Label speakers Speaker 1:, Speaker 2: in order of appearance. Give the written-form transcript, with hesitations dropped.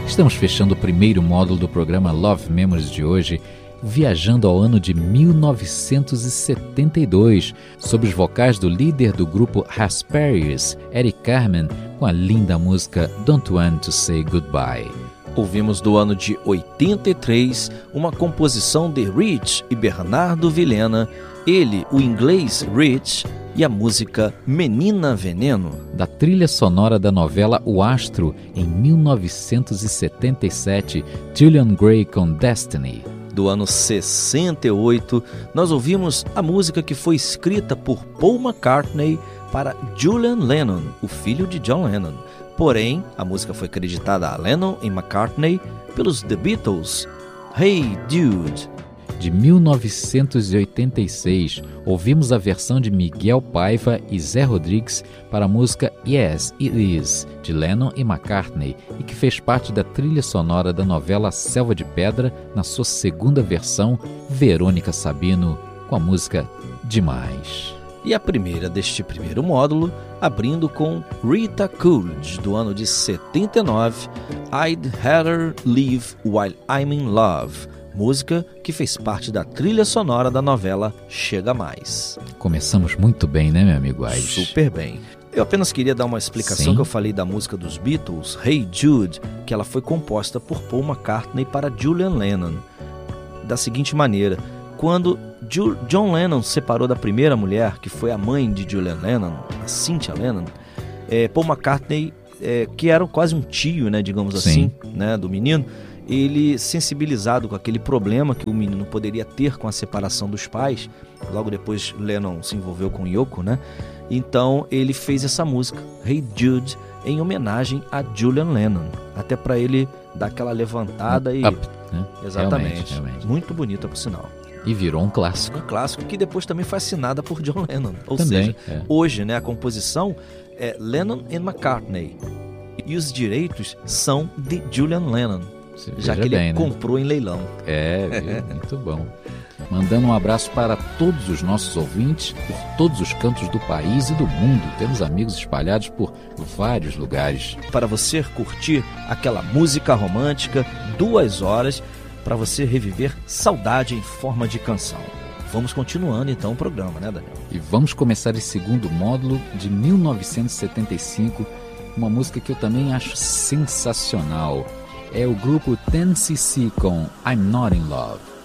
Speaker 1: Estamos fechando o primeiro módulo do programa Love Memories de hoje, viajando ao ano de 1972, sob os vocais do líder do grupo Raspberries, Eric Carmen, com a linda música Don't Want to Say Goodbye.
Speaker 2: Ouvimos do ano de 83 uma composição de Rich e Bernardo Vilhena, ele, o inglês Rich, e a música Menina Veneno.
Speaker 1: Da trilha sonora da novela O Astro, em 1977, Julian Gray com Destiny.
Speaker 2: Do ano 68, nós ouvimos a música que foi escrita por Paul McCartney para Julian Lennon, o filho de John Lennon. Porém, a música foi creditada a Lennon e McCartney pelos The Beatles. Hey Jude.
Speaker 1: De 1986, ouvimos a versão de Miguel Paiva e Zé Rodrigues para a música Yes, It Is, de Lennon e McCartney, e que fez parte da trilha sonora da novela Selva de Pedra, na sua segunda versão, Verônica Sabino, com a música Demais.
Speaker 2: E a primeira deste primeiro módulo, abrindo com Rita Coolidge, do ano de 79, I'd Rather Live While I'm in Love, música que fez parte da trilha sonora da novela Chega Mais.
Speaker 1: Começamos muito bem, né, meu amigo Aires?
Speaker 2: Super bem. Eu apenas queria dar uma explicação. Sim. Que eu falei da música dos Beatles, Hey Jude, que ela foi composta por Paul McCartney para Julian Lennon, da seguinte maneira: quando John Lennon se separou da primeira mulher, que foi a mãe de Julian Lennon, a Cynthia Lennon, Paul McCartney, que era quase um tio, né, digamos assim, né, do menino, ele, sensibilizado com aquele problema que o menino poderia ter com a separação dos pais, logo depois Lennon se envolveu com Yoko, né? Então ele fez essa música, Hey Jude, em homenagem a Julian Lennon, até para ele dar aquela levantada e...
Speaker 1: Up, né?
Speaker 2: Exatamente.
Speaker 1: Realmente.
Speaker 2: Muito bonita, por sinal.
Speaker 1: E virou um clássico.
Speaker 2: Um clássico que depois também foi assinada por John Lennon. Ou
Speaker 1: também,
Speaker 2: seja, hoje, né, a composição é Lennon e McCartney. E os direitos são de Julian Lennon, já que ele comprou em leilão.
Speaker 1: Viu? Muito bom. Mandando um abraço para todos os nossos ouvintes, por todos os cantos do país e do mundo. Temos amigos espalhados por vários lugares.
Speaker 2: Para você curtir aquela música romântica, 2 horas, para você reviver saudade em forma de canção. Vamos continuando então o programa, né, Daniel?
Speaker 1: E vamos começar esse segundo módulo de 1975, uma música que eu também acho sensacional. É o grupo 10cc com I'm Not in Love.